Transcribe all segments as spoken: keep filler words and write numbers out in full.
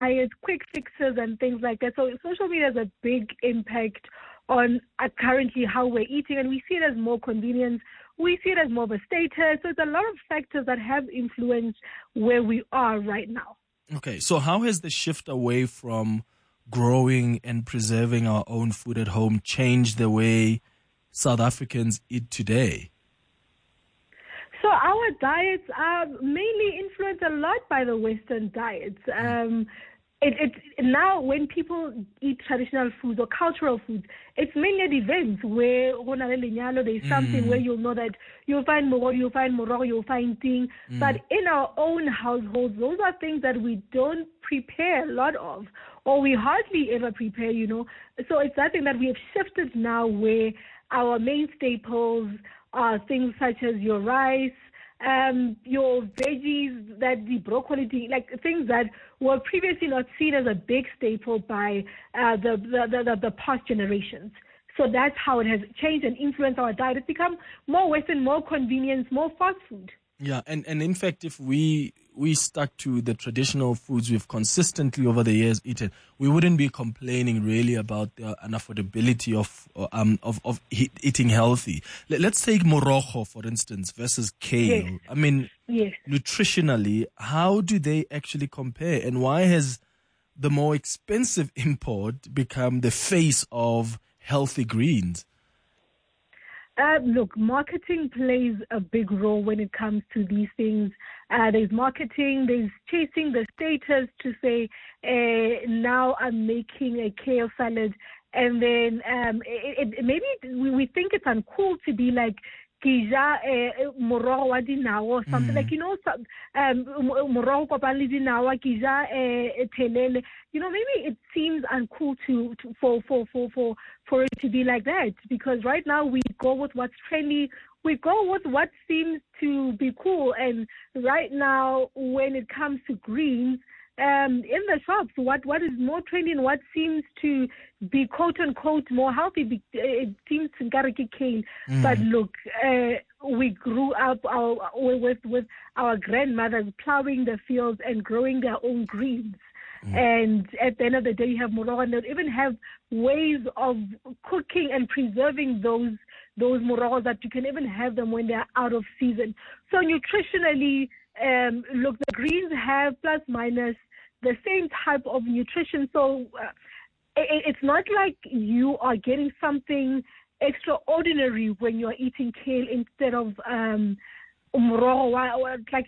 diets, quick fixes, and things like that. So social media has a big impact on uh, currently how we're eating, and we see it as more convenience. We see it as more of a status. So it's a lot of factors that have influenced where we are right now. Okay, so how has the shift away from growing and preserving our own food at home changed the way South Africans eat today? So our diets are mainly influenced a lot by the Western diets. Um, it, it, now, when people eat traditional foods or cultural foods, it's mainly at events where there's something mm. where you'll know that you'll find more, you'll find more, you'll find things. Mm. But in our own households, those are things that we don't prepare a lot of, or we hardly ever prepare, you know. So it's something that we have shifted now where our main staples are things such as your rice, um, your veggies, that the broccoli, like things that were previously not seen as a big staple by uh, the, the, the, the past generations. So that's how it has changed and influenced our diet. It's become more Western, more convenience, more fast food. Yeah, and, and in fact, if we we stuck to the traditional foods we've consistently over the years eaten, we wouldn't be complaining really about the unaffordability of um of, of he, eating healthy. Let's take morogo, for instance, versus kale. Yes. I mean, yes. nutritionally, how do they actually compare? And why has the more expensive import become the face of healthy greens? Uh, look, marketing plays a big role when it comes to these things. Uh, there's marketing, there's chasing the status to say, uh, now I'm making a kale salad. And then um, it, it, maybe we, we think it's uncool to be like, Kija morogo wa dinawa or something, like, you know, um morogo kopane dinawa kija thelele, you know, maybe it seems uncool to, to for, for for for for it to be like that, because right now we go with what's trendy, we go with what seems to be cool. And right now when it comes to greens, Um, in the shops, what, what is more trendy and what seems to be quote unquote more healthy, it seems to gariki kale. Mm. But look, uh, we grew up our, with with our grandmothers plowing the fields and growing their own greens. Mm. And at the end of the day, you have morogo, and they even have ways of cooking and preserving those those morogos that you can even have them when they're out of season. So nutritionally, um, look, the greens have plus minus the same type of nutrition. So uh, it, it's not like you are getting something extraordinary when you're eating kale instead of um, morogo, like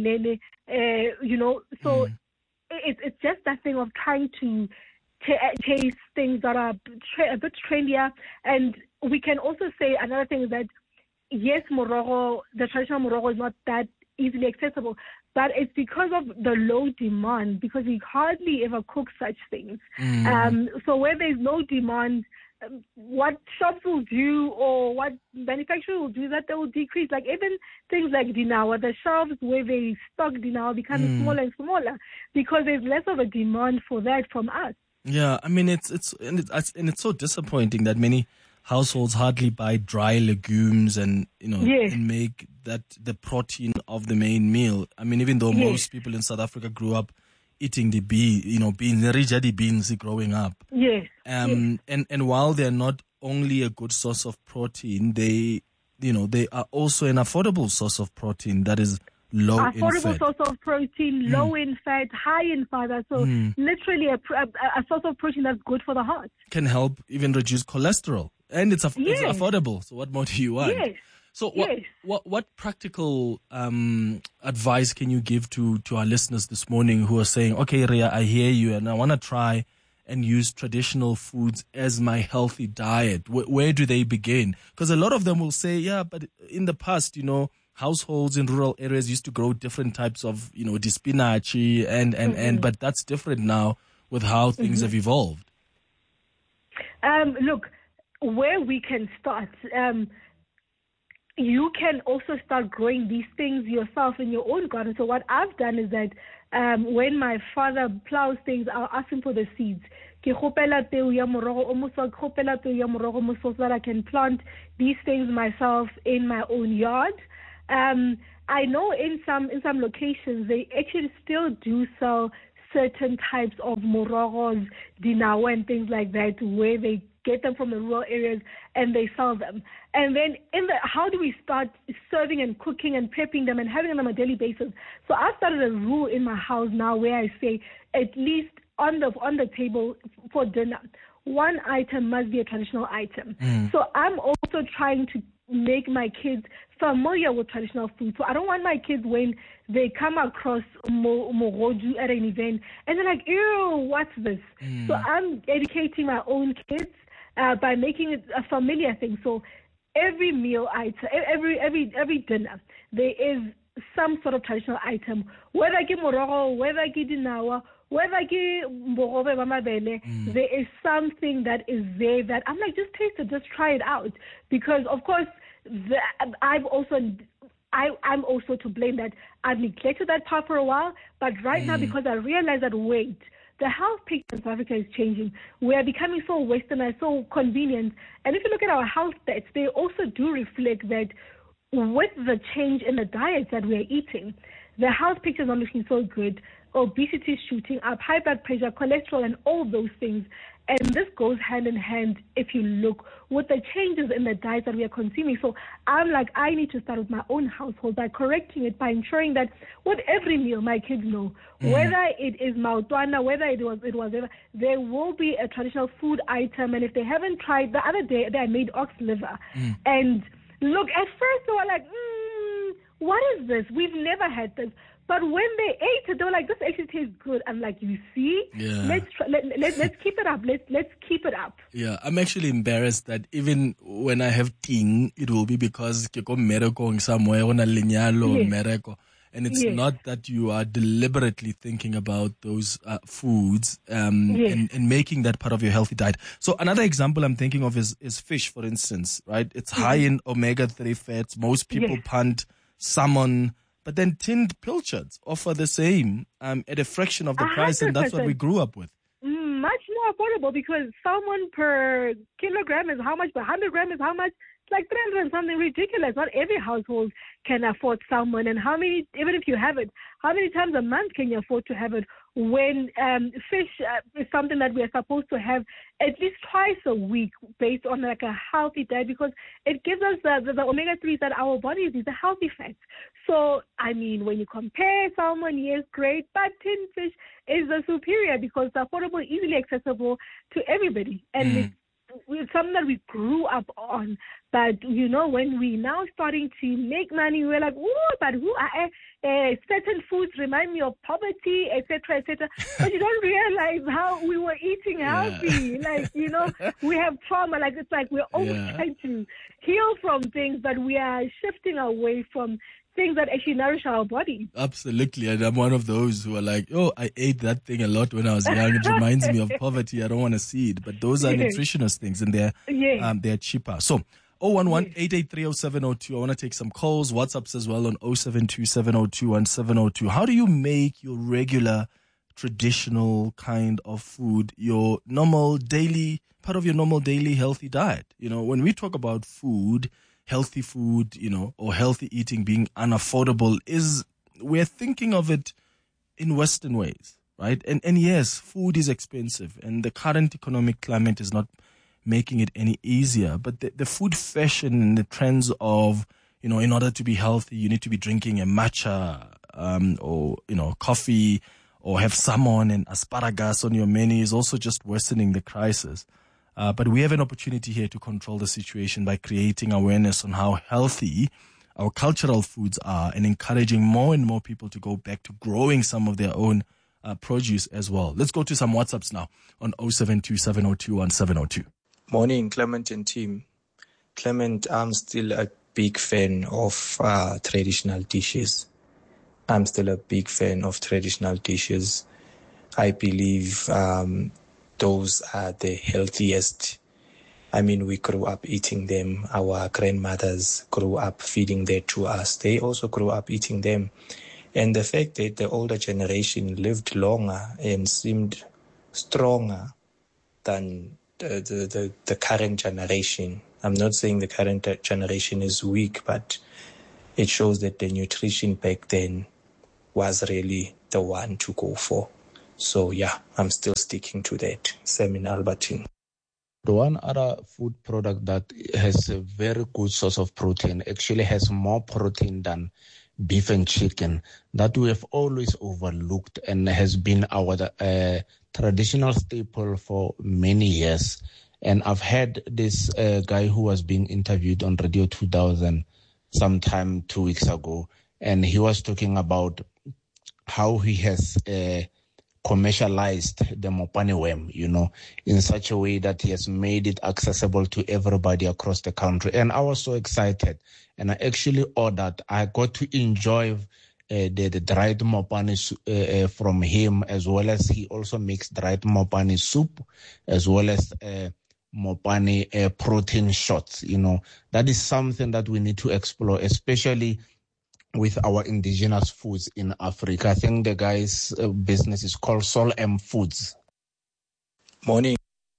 you know. So mm. it, it's just that thing of trying to chase things that are a bit trendier. And we can also say another thing is that, yes, morogo, the traditional morogo is not that easily accessible, but it's because of the low demand, because we hardly ever cook such things. Mm. Um, so where there's no demand, um, what shops will do or what manufacturers will do is that they will decrease. Like even things like dinawa, the shelves where they stock dinawa becoming mm. smaller and smaller because there's less of a demand for that from us. Yeah, I mean, it's it's and it's, and it's so disappointing that many households hardly buy dry legumes and, you know, yes. and make that the protein of the main meal. I mean, even though yes. most people in South Africa grew up eating the bee, you know, beans, the rijadi beans growing up. Yes. Um, yes. and, and while they're not only a good source of protein, they, you know, they are also an affordable source of protein that is low affordable in fat. source of protein, mm. low in fat, high in fiber. So mm. literally a, a, a source of protein that's good for the heart. Can help even reduce cholesterol. And it's, aff- yes. it's affordable. So what more do you want? Yes. So what, yes. what, what practical um, advice can you give to, to our listeners this morning who are saying, okay, Ria, I hear you and I want to try and use traditional foods as my healthy diet? Where, where do they begin? Because a lot of them will say, yeah, but in the past, you know, households in rural areas used to grow different types of, you know, spinach and, and, mm-hmm. and, but that's different now with how things mm-hmm. have evolved. Um, look, where we can start, um, you can also start growing these things yourself in your own garden. So what I've done is that um, when my father plows things, I'll ask him for the seeds. So that I can plant these things myself in my own yard. Um, I know in some in some locations they actually still do sell certain types of morogos, dinawa, and things like that, where they get them from the rural areas and they sell them. And then in the, how do we start serving and cooking and prepping them and having them on a daily basis? So I've started a rule in my house now where I say at least on the on the table for dinner, one item must be a traditional item. Mm. So I'm also trying to make my kids familiar with traditional food. So I don't want my kids, when they come across moroju at an event and they're like, ew, what's this? Mm. So I'm educating my own kids uh, by making it a familiar thing. So every meal item, every every every dinner, there is some sort of traditional item, whether I get morogo, whether I get dinawa, whether I get mborobe bamabele, mm. there is something that is there that I'm like, just taste it, just try it out. Because of course, the, I've also, I, I'm also to blame that I've neglected that part for a while. But right mm. now, because I realize that, wait, the health picture in South Africa is changing. We are becoming so westernized, so convenient. And if you look at our health stats, they also do reflect that with the change in the diets that we are eating, the health picture is not looking so good. Obesity is shooting up, high blood pressure, cholesterol, and all those things. And this goes hand in hand, if you look, with the changes in the diet that we are consuming. So I'm like, I need to start with my own household by correcting it, by ensuring that with every meal, my kids know, mm. whether it is maotwana, whether it was it was ever, there will be a traditional food item. And if they haven't tried, the other day they made ox liver. Mm. And look, at first they were like, mm, what is this? We've never had this. But when they ate it, they were like, this actually tastes good. I'm like, you see? Yeah. Let's try, let, let, let's keep it up. Let's let's keep it up. Yeah, I'm actually embarrassed that even when I have ting, it will be because ke go mereko somewhere on a lenyalo yes. mereko. And it's yes. not that you are deliberately thinking about those uh, foods um, yes. and, and making that part of your healthy diet. So another example I'm thinking of is, is fish, for instance, right? It's mm-hmm. high in omega three fats. Most people yes. punt salmon. But then tinned pilchards offer the same um, at a fraction of the price, and that's what we grew up with. Mm, much more affordable, because salmon per kilogram is how much, per one hundred gram is how much? It's like three hundred and something, ridiculous. Not every household can afford salmon. And how many, even if you have it, how many times a month can you afford to have it, when um, fish uh, is something that we are supposed to have at least twice a week based on like a healthy diet, because it gives us the, the, the omega threes that our bodies need, the healthy fats. So, I mean, when you compare salmon, yes, great, but tinned fish is the superior because it's affordable, easily accessible to everybody. And mm. it's it's something that we grew up on. But, you know, when we now starting to make money, we're like, ooh, but who are uh, certain foods remind me of poverty, et cetera, et cetera. But you don't realize how we were eating healthy. Yeah. Like, you know, we have trauma. Like, it's like we're always yeah. trying to heal from things, but we are shifting away from things that actually nourish our body. Absolutely. And I'm one of those who are like, oh, I ate that thing a lot when I was young. It reminds me of poverty. I don't want to see it. But those are yes. nutritionist things, and they're, yes. um, they're cheaper. So, oh one one, eight eight three, oh seven oh two. I want to take some calls, WhatsApps as well on oh seven two, seven oh two, one seven oh two. How do you make your regular, traditional kind of food your normal daily, part of your normal daily healthy diet? You know, when we talk about food, healthy food, you know, or healthy eating being unaffordable, is we're thinking of it in Western ways, right? And and yes, food is expensive, and the current economic climate is not making it any easier. But the, the food fashion and the trends of, you know, in order to be healthy, you need to be drinking a matcha um, or, you know, coffee, or have salmon and asparagus on your menu is also just worsening the crisis. Uh, but we have an opportunity here to control the situation by creating awareness on how healthy our cultural foods are, and encouraging more and more people to go back to growing some of their own uh, produce as well. Let's go to some WhatsApps now on oh seven two, seven oh two, one seven oh two. Morning, Clement and team. Clement, I'm still a big fan of uh, traditional dishes. I'm still a big fan of traditional dishes. I believe um, those are the healthiest. I mean, we grew up eating them. Our grandmothers grew up feeding them to us. They also grew up eating them. And the fact that the older generation lived longer and seemed stronger than the, the, the, the current generation. I'm not saying the current generation is weak, but it shows that the nutrition back then was really the one to go for. So yeah, I'm still sticking to that, Semin Albertine. The one other food product that has a very good source of protein, actually has more protein than beef and chicken, that we have always overlooked and has been our uh, traditional staple for many years. And I've had this uh, guy who was being interviewed on Radio two thousand sometime two weeks ago, and he was talking about how he has uh, commercialized the Mopani worm, you know, in such a way that he has made it accessible to everybody across the country. And I was so excited. And I actually ordered, I got to enjoy uh, the, the dried Mopani uh, uh, from him, as well as he also makes dried Mopani soup, as well as uh, Mopani uh, protein shots. You know, that is something that we need to explore, especially with our indigenous foods in Africa. I think the guy's uh, business is called Sol M Foods. Morning.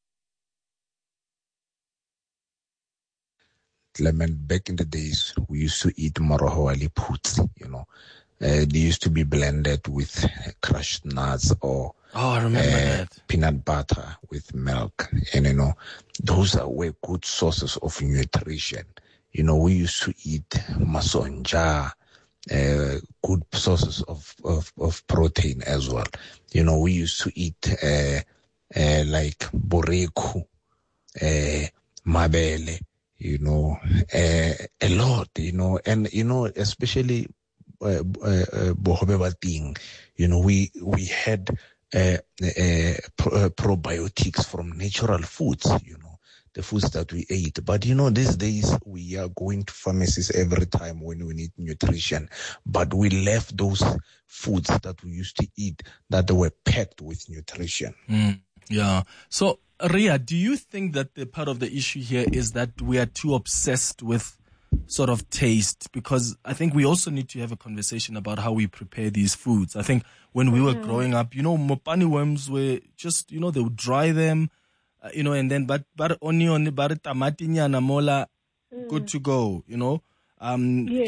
Clement, back in the days, we used to eat moroho aliputs, you know. Uh, they used to be blended with crushed nuts or oh, I remember uh, that. peanut butter with milk. And, you know, those are were good sources of nutrition. You know, we used to eat masonja, Uh, good sources of, of, of protein as well. You know, we used to eat uh, uh, like boreku, uh, mabele, you know, uh, a lot, you know, and, you know, especially uh, uh, bohobe bating, you know, we, we had uh, uh, pro- uh, probiotics from natural foods, you know, the foods that we ate. But, you know, these days we are going to pharmacies every time when we need nutrition. But we left those foods that we used to eat that were packed with nutrition. Mm, yeah. So, Ria, do you think that the part of the issue here is that we are too obsessed with sort of taste? Because I think we also need to have a conversation about how we prepare these foods. I think when we were mm. growing up, you know, Mopani worms were just, you know, they would dry them, Uh, you know, and then but but onion, but tamati nyana mola, good to go, you know. Um, yes.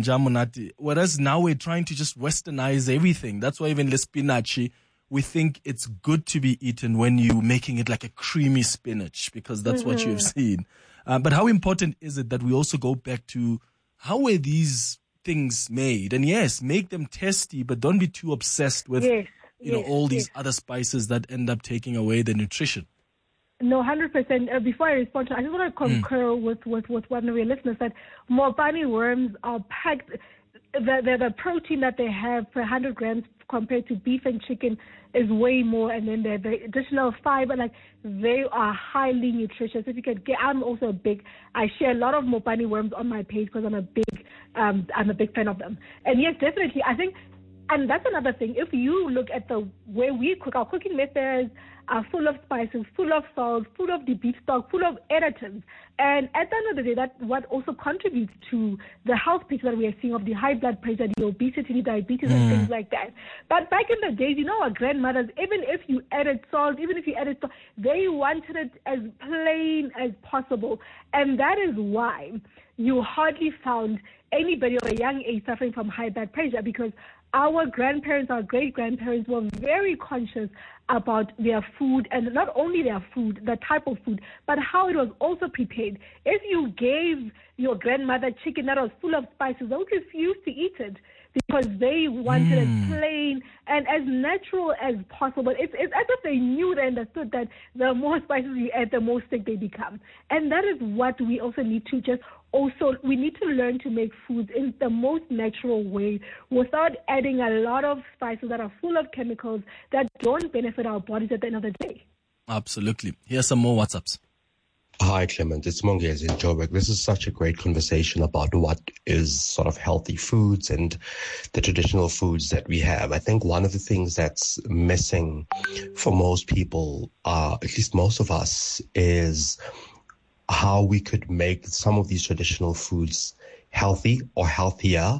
Whereas now we're trying to just westernize everything. That's why even the spinach, we think it's good to be eaten when you're making it like a creamy spinach, because that's mm-hmm. what you've seen. Uh, but how important is it that we also go back to how were these things made? And yes, make them tasty, but don't be too obsessed with, yes. you know, yes. all these yes. other spices that end up taking away the nutrition. No, one hundred percent. Uh, before I respond to I just want to concur mm. with, with, with one of your listeners that Mopani worms are packed, the, the, the protein that they have per one hundred grams compared to beef and chicken is way more, and then the, the additional fiber, like, they are highly nutritious. If you could get, I'm also a big, I share a lot of Mopani worms on my page because I'm a big, um, I'm a big fan of them. And yes, definitely, I think, and that's another thing, if you look at the way we cook, our cooking methods are full of spices, full of salt, full of the beef stock, full of additives. And at the end of the day, that's what also contributes to the health picture that we are seeing of the high blood pressure, the obesity, the diabetes, mm. and things like that. But back in the days, you know, our grandmothers, even if you added salt, even if you added salt, they wanted it as plain as possible. And that is why you hardly found anybody of a young age suffering from high blood pressure, because our grandparents, our great-grandparents were very conscious about their food, and not only their food, the type of food, but how it was also prepared. If you gave your grandmother chicken that was full of spices, they would refuse to eat it because they wanted mm. it plain and as natural as possible. It's, it's as if they knew, they understood that the more spices you add, the more sick they become. And that is what we also need to just also, we need to learn to make foods in the most natural way without adding a lot of spices that are full of chemicals that don't benefit our bodies at the end of the day. Absolutely. Here's some more WhatsApps. Hi, Clement. It's Mongezi in Joburg. This is such a great conversation about what is sort of healthy foods and the traditional foods that we have. I think one of the things that's missing for most people, uh, at least most of us, is how we could make some of these traditional foods healthy or healthier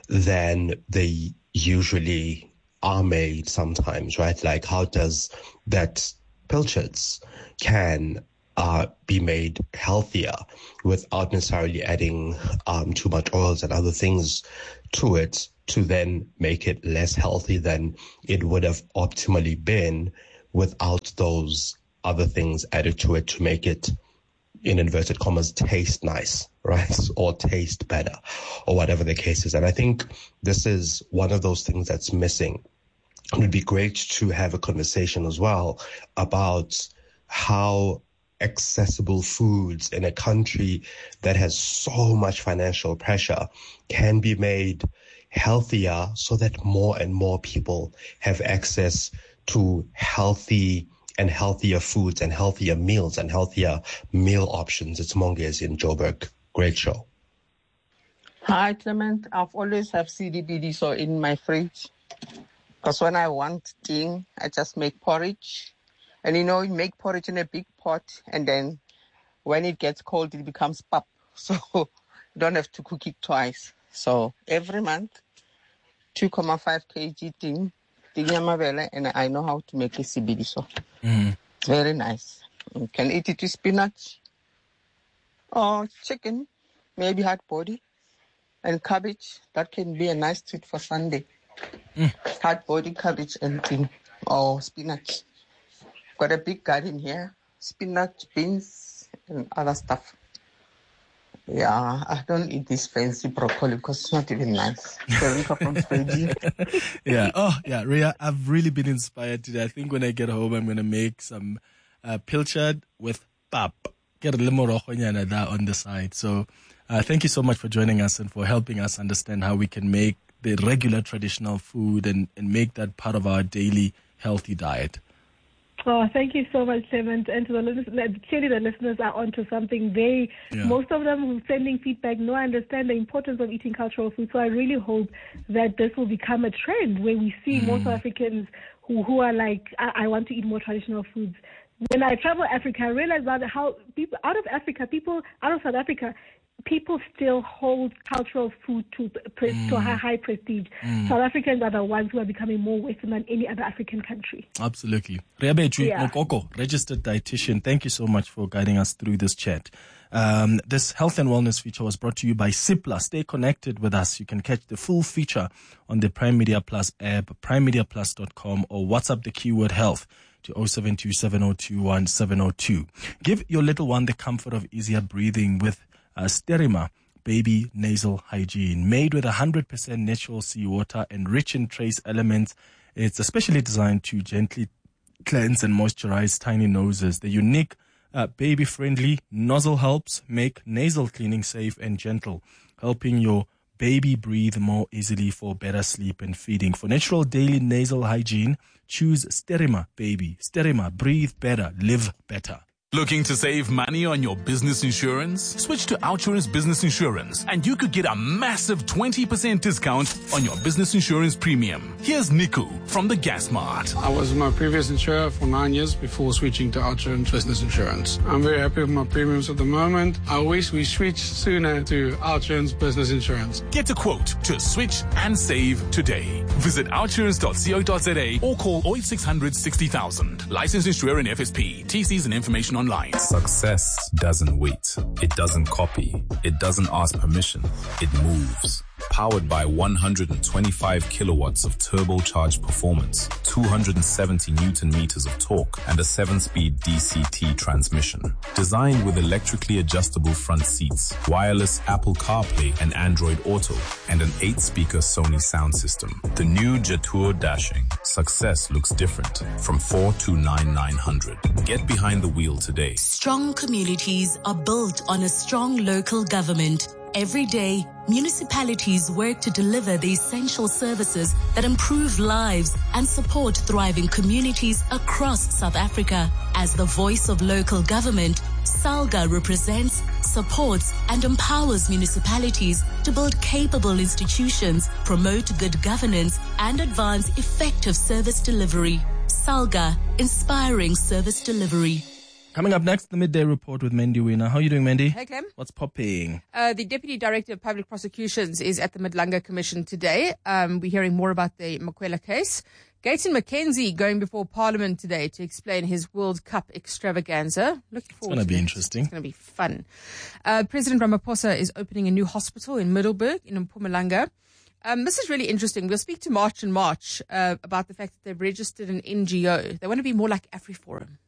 than they usually are made sometimes, right? Like, how does that pilchards can uh, be made healthier without necessarily adding um, too much oils and other things to it? to then make it less healthy than it would have optimally been without those other things added to it to make it, in inverted commas, taste nice, right? Or taste better, or whatever the case is. And I think this is one of those things that's missing. It would be great to have a conversation as well about how accessible foods in a country that has so much financial pressure can be made healthier so that more and more people have access to healthy and healthier foods and healthier meals and healthier meal options. It's Mongezi in Joburg. Great show. Hi, Clement. I've always have C D B D so in my fridge. Because when I want thing, I just make porridge. And you know, you make porridge in a big pot, and then when it gets cold, it becomes pap. So you don't have to cook it twice. So every month, two point five kilograms thing, and I know how to make a C B D so. Mm. It's very nice. You can eat it with spinach or chicken, maybe hot body, and cabbage. That can be a nice treat for Sunday. Mm. Hot body, cabbage, and thing, or spinach. Got a big garden here, spinach, beans, and other stuff. Yeah, I don't eat this fancy broccoli because it's not even nice. yeah. Oh, yeah, Ria, I've really been inspired today. I think when I get home, I'm going to make some uh, pilchard with pap. Get a little more rohonyana there on the side. So uh, thank you so much for joining us and for helping us understand how we can make the regular traditional food and, and make that part of our daily healthy diet. Oh, thank you so much, Clement. And to the listeners, clearly the listeners are onto something. They, yeah. Most of them who sending feedback know I understand the importance of eating cultural food. So I really hope that this will become a trend where we see mm. more South Africans who, who are like, I, I want to eat more traditional foods. When I travel Africa, I realize that how people out of Africa, people out of South Africa, people still hold cultural food to, mm. to a high prestige. Mm. South Africans are the ones who are becoming more Western than any other African country. Absolutely. Riabethu yeah. Mokoko, registered dietitian, thank you so much for guiding us through this chat. Um, this health and wellness feature was brought to you by Cipla. Stay connected with us. You can catch the full feature on the Prime Media Plus app, prime media plus dot com, or WhatsApp the keyword health to zero seven two seven zero two one seven zero two. Give your little one the comfort of easier breathing with Uh, Sterima Baby Nasal Hygiene, made with one hundred percent natural seawater and rich in trace elements. It's especially designed to gently cleanse and moisturize tiny noses. The unique uh, baby-friendly nozzle helps make nasal cleaning safe and gentle, helping your baby breathe more easily for better sleep and feeding. For natural daily nasal hygiene, choose Sterima Baby. Sterima, breathe better, live better. Looking to save money on your business insurance? Switch to OUTsurance Business Insurance and you could get a massive twenty percent discount on your business insurance premium. Here's Niku from the Gas Mart. I was my previous insurer for nine years before switching to OUTsurance Business Insurance. I'm very happy with my premiums at the moment. I wish we switched sooner to OUTsurance Business Insurance. Get a quote to switch and save today. Visit outsurance dot co dot za or call zero eight six hundred sixty thousand. Licensed insurer in F S P. T Cs and information online. Success doesn't wait. It doesn't copy. It doesn't ask permission. It moves. Powered by one hundred twenty-five kilowatts of turbocharged performance, two hundred seventy newton meters of torque, and a seven-speed D C T transmission. Designed with electrically adjustable front seats, wireless Apple CarPlay and Android Auto, and an eight-speaker Sony sound system. The new Jetour Dashing. Success looks different. From four two nine nine hundred. Get behind the wheel today. Strong communities are built on a strong local government. Every day, municipalities work to deliver the essential services that improve lives and support thriving communities across South Africa. As the voice of local government, SALGA represents, supports, and empowers municipalities to build capable institutions, promote good governance, and advance effective service delivery. SALGA, inspiring service delivery. Coming up next, the Midday Report with Mandy Wiener. How are you doing, Mandy? Hey, Clem. What's popping? Uh, the Deputy Director of Public Prosecutions is at the Madlanga Commission today. Um, we're hearing more about the Makwela case. Gayton McKenzie going before Parliament today to explain his World Cup extravaganza. Looking forward it's gonna to be it. interesting. It's going to be fun. Uh, President Ramaphosa is opening a new hospital in Middelburg in Mpumalanga. Um, this is really interesting. We'll speak to March and March uh, about the fact that they've registered an N G O. They want to be more like AfriForum.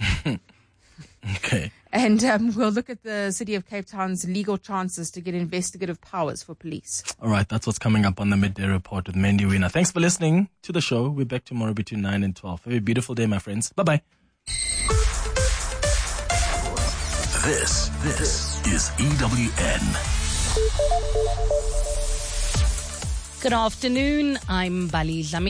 Okay. And um, we'll look at the City of Cape Town's legal chances to get investigative powers for police. All right, that's what's coming up on the Midday Report with Mandy Wiener. Thanks for listening to the show. We're back tomorrow between nine and twelve. Have a beautiful day, my friends. Bye-bye. This, this is E W N. Good afternoon. I'm Bali Zami.